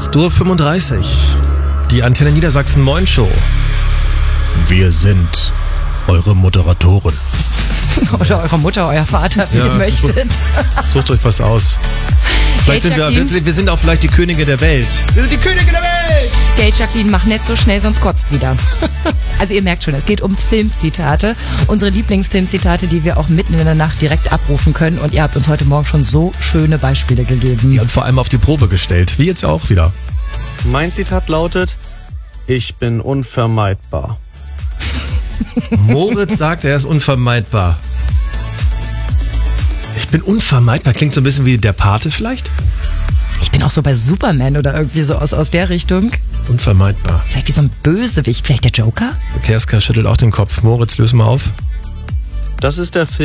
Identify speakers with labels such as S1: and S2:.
S1: 8:35 Uhr. Die Antenne Niedersachsen Moin Show.
S2: Wir sind eure Moderatoren.
S3: Oder eure Mutter, euer Vater, wie ihr möchtet.
S1: Sucht euch was aus. Vielleicht sind wir sind auch vielleicht die Könige der Welt. Wir sind die Könige der Welt!
S3: Gay Jacqueline, mach nicht so schnell, sonst kotzt wieder. Also ihr merkt schon, es geht um Filmzitate. Unsere Lieblingsfilmzitate, die wir auch mitten in der Nacht direkt abrufen können. Und ihr habt uns heute Morgen schon so schöne Beispiele gegeben.
S1: Ja, und vor allem auf die Probe gestellt. Wie jetzt auch wieder.
S4: Mein Zitat lautet: Ich bin unvermeidbar.
S1: Moritz sagt, er ist unvermeidbar. Ich bin unvermeidbar. Klingt so ein bisschen wie der Pate vielleicht?
S3: Ich bin auch so bei Superman oder irgendwie so aus der Richtung.
S1: Unvermeidbar.
S3: Vielleicht wie so ein Bösewicht. Vielleicht der Joker?
S1: Kerska schüttelt auch den Kopf. Moritz, löse mal auf.
S4: Das ist der Film